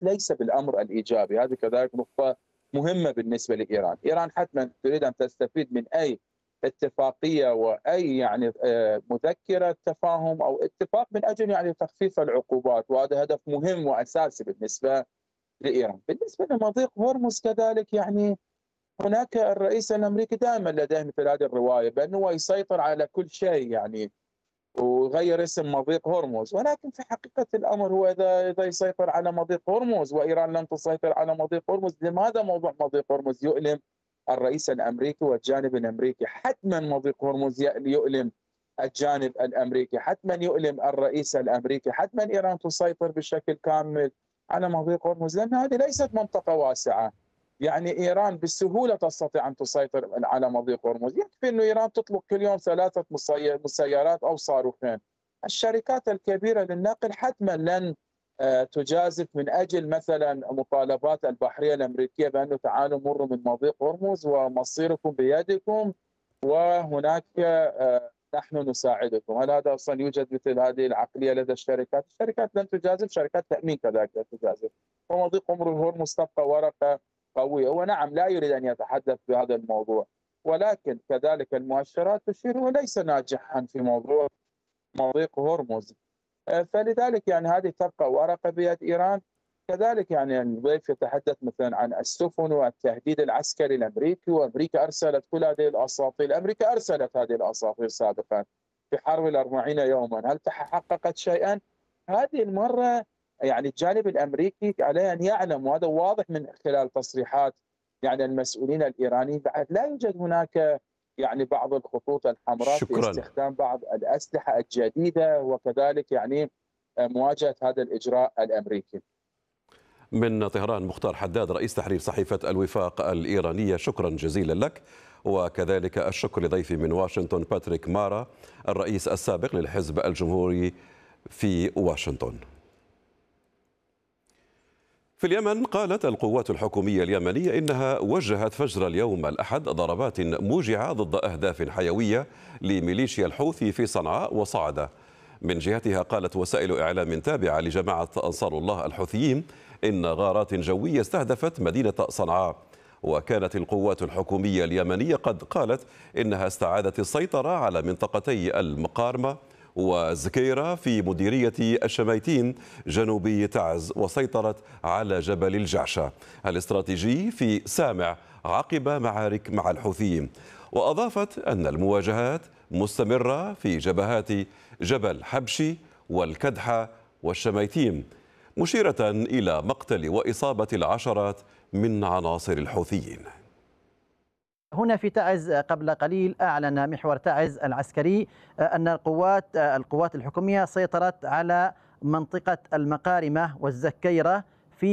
ليس بالأمر الإيجابي. هذه كذلك نقطة مهمة بالنسبة لإيران. إيران حتما تريد أن تستفيد من أي اتفاقية وأي يعني مذكرة تفاهم أو اتفاق من أجل يعني تخفيف العقوبات، وهذا هدف مهم وأساسي بالنسبة لإيران. بالنسبة لمضيق هرمز كذلك يعني هناك الرئيس الأمريكي دائما لديه مثل هذه الرواية بأنه يسيطر على كل شيء يعني، وغير اسم مضيق هرمز، ولكن في حقيقة الأمر هو إذا يسيطر على مضيق هرمز وإيران لم تسيطر على مضيق هرمز، لماذا موضوع مضيق هرمز يؤلم الرئيس الأمريكي والجانب الأمريكي؟ حتما مضيق هرمز يؤلم الجانب الأمريكي، حتما يؤلم الرئيس الأمريكي، حتما إيران تسيطر بشكل كامل على مضيق هرمز، لأن هذه ليست منطقة واسعة. يعني إيران بسهولة تستطيع أن تسيطر على مضيق هرمز، يكفي أن إيران تطلق كل يوم 3 مسيرات أو صاروخين. الشركات الكبيرة للنقل حتما لن تجازف من أجل مثلا مطالبات البحرية الأمريكية بأنه تعالوا مروا من مضيق هرمز ومصيركم بيدكم وهناك نحن نساعدكم. هل هذا أصلا يوجد مثل هذه العقلية لدى الشركات؟ الشركات لن تجازف، شركات تأمين كذلك لن تجازف. ومضيق هرمز تبقى ورقة قوية. ونعم لا يريد أن يتحدث بهذا الموضوع، ولكن كذلك المؤشرات تشير هو ليس ناجحا في موضوع مضيق هرمز. فلذلك يعني هذه تبقى ورقة بيد إيران. كذلك يعني الضيف يتحدث مثلا عن السفن والتهديد العسكري الأمريكي، وأمريكا أرسلت كل هذه الأساطيل. أمريكا أرسلت هذه الأساطيل سابقا في حرب 40 يوما، هل حققت شيئا؟ هذه المرة يعني الجانب الأمريكي عليه أن يعلم، وهذا واضح من خلال تصريحات يعني المسؤولين الإيرانيين، بعد لا يوجد هناك يعني بعض الخطوط الحمراء في شكرا. استخدام بعض الأسلحة الجديدة، وكذلك يعني مواجهة هذا الإجراء الأمريكي. من طهران مختار حداد رئيس تحرير صحيفة الوفاق الإيرانية، شكرا جزيلا لك. وكذلك الشكر لضيفي من واشنطن باتريك مارا الرئيس السابق للحزب الجمهوري في واشنطن. في اليمن قالت القوات الحكومية اليمنية إنها وجهت فجر اليوم الأحد ضربات موجعة ضد أهداف حيوية لميليشيا الحوثي في صنعاء وصعدة. من جهتها قالت وسائل إعلام تابعة لجماعة أنصار الله الحوثيين إن غارات جوية استهدفت مدينة صنعاء. وكانت القوات الحكومية اليمنية قد قالت إنها استعادت السيطرة على منطقتي المقارمة وزكيرة في مديرية الشميتين جنوبي تعز، وسيطرت على جبل الجعشة الاستراتيجي في سامع عقب معارك مع الحوثيين. وأضافت أن المواجهات مستمرة في جبهات جبل حبشي والكدحة والشميتين، مشيرة إلى مقتل وإصابة العشرات من عناصر الحوثيين. هنا في تعز قبل قليل أعلن محور تعز العسكري أن القوات الحكومية سيطرت على منطقة المقارمة والزكيرة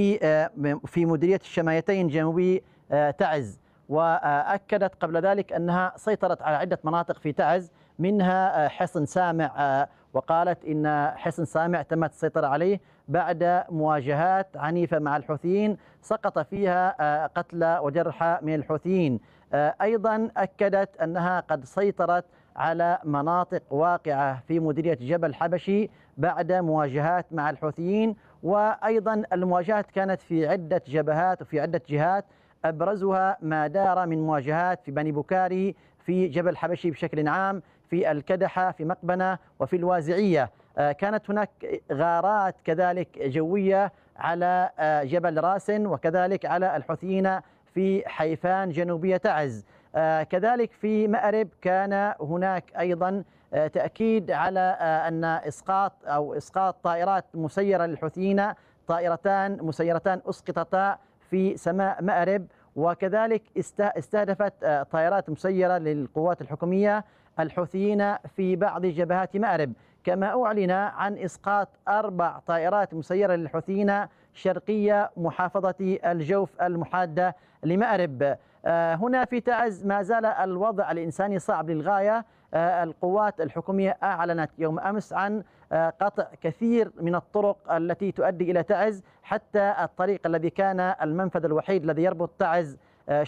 في مديرية الشمايتين جنوبي تعز. وأكدت قبل ذلك أنها سيطرت على عدة مناطق في تعز منها حصن سامع، وقالت إن حصن سامع تمت السيطرة عليه بعد مواجهات عنيفة مع الحوثيين سقط فيها قتلى وجرحى من الحوثيين. أيضا أكدت أنها قد سيطرت على مناطق واقعة في مديرية جبل حبشي بعد مواجهات مع الحوثيين. وأيضا المواجهات كانت في عدة جبهات وفي عدة جهات، أبرزها ما دار من مواجهات في بني بكاري، في جبل حبشي بشكل عام، في الكدحة، في مقبنة، وفي الوازعية. كانت هناك غارات كذلك جوية على جبل راسن، وكذلك على الحوثيين في حيفان جنوبية تعز. كذلك في مأرب كان هناك أيضا تأكيد على أن إسقاط طائرات مسيرة للحوثيين، طائرتان مسيرتان أسقطتا في سماء مأرب. وكذلك استهدفت طائرات مسيرة للقوات الحكومية الحوثيين في بعض جبهات مأرب. كما أعلن عن إسقاط 4 طائرات مسيرة للحوثيين شرقية محافظة الجوف المحادة لمأرب. هنا في تعز ما زال الوضع الإنساني صعب للغاية. القوات الحكومية أعلنت يوم أمس عن قطع كثير من الطرق التي تؤدي إلى تعز، حتى الطريق الذي كان المنفذ الوحيد الذي يربط تعز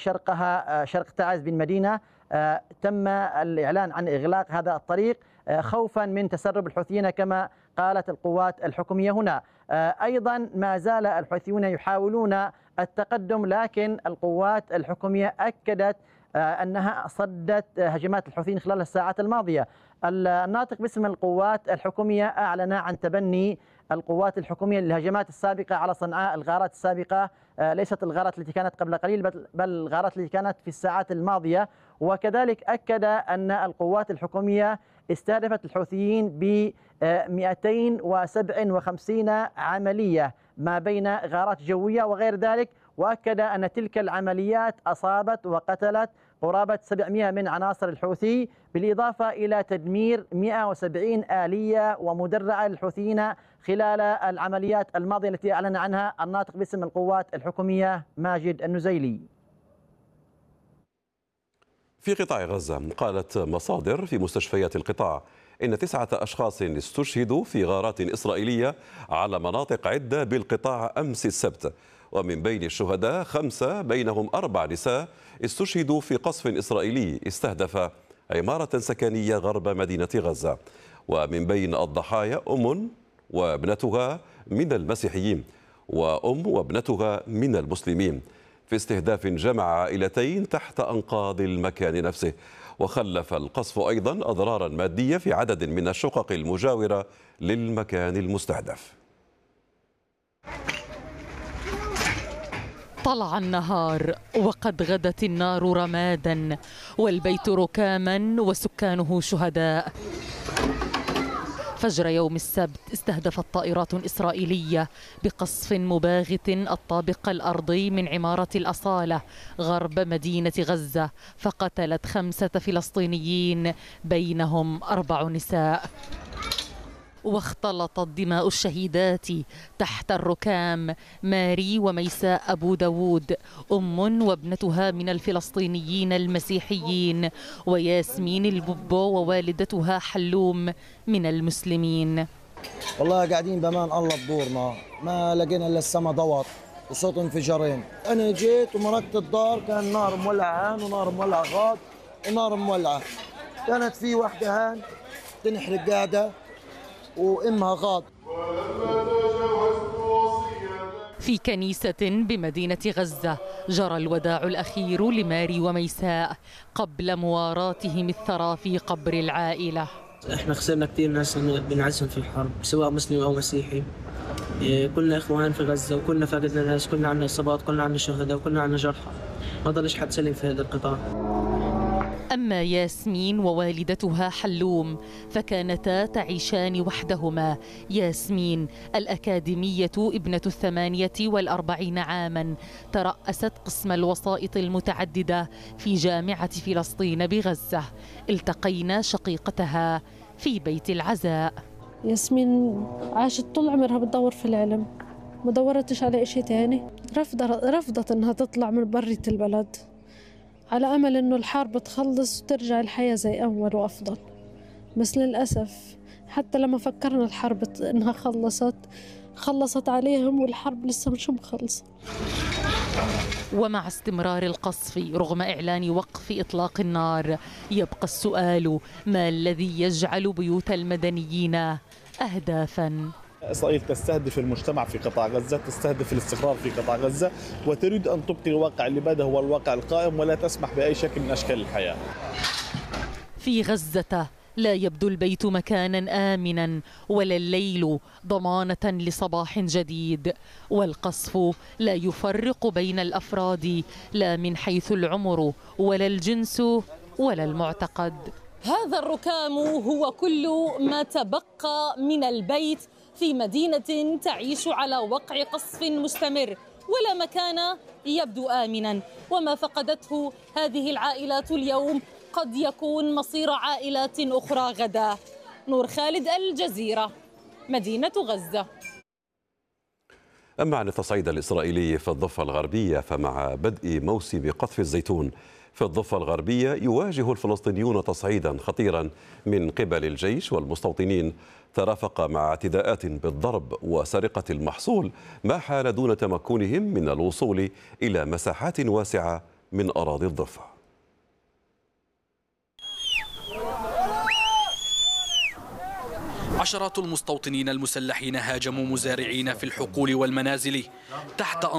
شرق تعز بالمدينة تم الإعلان عن إغلاق هذا الطريق خوفا من تسرب الحوثيين كما قالت القوات الحكومية هنا. أيضا ما زال الحوثيون يحاولون التقدم، لكن القوات الحكومية أكدت أنها صدت هجمات الحوثيين خلال الساعات الماضية. الناطق باسم القوات الحكومية أعلن عن تبني القوات الحكومية للهجمات السابقة على صنعاء، الغارات السابقة ليست الغارات التي كانت قبل قليل بل الغارات التي كانت في الساعات الماضية. وكذلك أكد أن القوات الحكومية استهدفت الحوثيين ب 257 عملية ما بين غارات جوية وغير ذلك، وأكد أن تلك العمليات أصابت وقتلت قرابة 700 من عناصر الحوثي، بالإضافة إلى تدمير 170 آلية ومدرعة للحوثيين خلال العمليات الماضية التي أعلن عنها الناطق باسم القوات الحكومية ماجد النزيلي. في قطاع غزة قالت مصادر في مستشفيات القطاع إن 9 أشخاص استشهدوا في غارات إسرائيلية على مناطق عدة بالقطاع أمس السبت، ومن بين الشهداء 5 بينهم 4 نساء استشهدوا في قصف إسرائيلي استهدف عمارة سكنية غرب مدينة غزة. ومن بين الضحايا أم وابنتها من المسيحيين وأم وابنتها من المسلمين، في استهداف جمع عائلتين تحت أنقاض المكان نفسه. وخلف القصف أيضا أضرارا مادية في عدد من الشقق المجاورة للمكان المستهدف. طلع النهار وقد غدت النار رمادا والبيت ركاما وسكانه شهداء. فجر يوم السبت استهدفت طائرات إسرائيلية بقصف مباغت الطابق الأرضي من عمارة الأصالة غرب مدينة غزة، فقتلت 5 فلسطينيين بينهم 4 نساء. واختلطت دماء الشهيدات تحت الركام ماري وميساء أبو داود أم وابنتها من الفلسطينيين المسيحيين، وياسمين الببو ووالدتها حلوم من المسلمين. والله قاعدين بأمان الله بدورنا، ما لقينا إلا السما ضوت وصوت انفجارين. أنا جيت ومرقت الدار، كان نار مولعة هان ونار مولعة غاد ونار مولعة. كانت في وحدة هان تنحرق قاعدة وإمها غاض. في كنيسة بمدينة غزة جرى الوداع الأخير لماري وميساء قبل مواراتهم الثرى في قبر العائلة. احنا خسرنا كثير ناس بنعزهم في الحرب، سواء مسلم أو مسيحي. كلنا إخوان في غزة وكلنا فقدنا ناس، كلنا عندنا إصابات، كلنا عندنا شهداء وكلنا عندنا جرحى. ما ضلش حد سلم في هذا القطاع. أما ياسمين ووالدتها حلوم فكانتا تعيشان وحدهما. ياسمين الأكاديمية ابنة 48 عاما ترأست قسم الوسائط المتعددة في جامعة فلسطين بغزة. التقينا شقيقتها في بيت العزاء. ياسمين عاشت طول عمرها بتدور في العلم، ما دورتش على إشي تاني. رفضت إنها تطلع من برية البلد على أمل إنه الحرب تخلص وترجع الحياة زي أول وأفضل. بس للأسف حتى لما فكرنا الحرب إنها خلصت عليهم، والحرب لسه مش مخلصة. ومع استمرار القصف رغم إعلان وقف إطلاق النار، يبقى السؤال: ما الذي يجعل بيوت المدنيين أهدافاً؟ إسرائيل تستهدف المجتمع في قطاع غزة، تستهدف الاستقرار في قطاع غزة، وتريد أن تبقي الواقع اللي بدا هو الواقع القائم، ولا تسمح بأي شكل من أشكال الحياة. في غزة لا يبدو البيت مكانا آمنا ولا الليل ضمانة لصباح جديد، والقصف لا يفرق بين الأفراد لا من حيث العمر ولا الجنس ولا المعتقد. هذا الركام هو كل ما تبقى من البيت في مدينة تعيش على وقع قصف مستمر، ولا مكان يبدو آمنا. وما فقدته هذه العائلات اليوم قد يكون مصير عائلات أخرى غدا. نور خالد، الجزيرة، مدينة غزة. أما عن التصعيد الإسرائيلي في الضفة الغربية، فمع بدء موسم قطف الزيتون في الضفة الغربية يواجه الفلسطينيون تصعيدا خطيرا من قبل الجيش والمستوطنين، ترافق مع اعتداءات بالضرب وسرقة المحصول، ما حال دون تمكنهم من الوصول إلى مساحات واسعة من أراضي الضفة. عشرات المستوطنين المسلحين هاجموا مزارعين في الحقول والمنازل تحت